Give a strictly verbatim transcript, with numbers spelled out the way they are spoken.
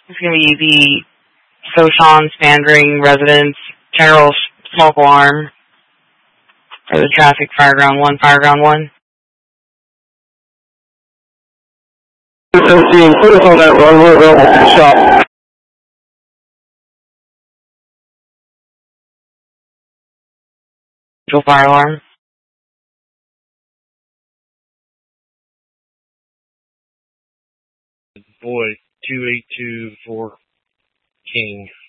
It's going to be the Soshan Spandring Residence General Smoke Alarm for the traffic Fireground one, Fireground one. fifteen, put us on that run, we're available to stop. Visual fire alarm. Boy, two eight two four King.